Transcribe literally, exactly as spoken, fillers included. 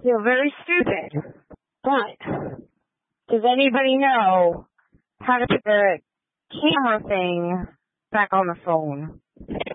feel very stupid. But does anybody know how to put the camera thing back on the phone?